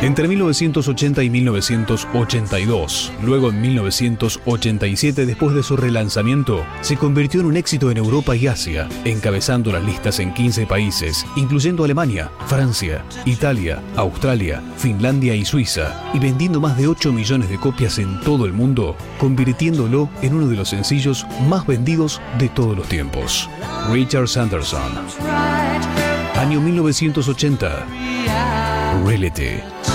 Entre 1980 y 1982, luego en 1987, después de su relanzamiento, se convirtió en un éxito en Europa y Asia, encabezando las listas en 15 países, incluyendo Alemania, Francia, Italia, Australia, Finlandia y Suiza, y vendiendo más de 8 millones de copias en todo el mundo, convirtiéndolo en uno de los sencillos más vendidos de todos los tiempos. Richard Sanderson. Año 1980. Reality.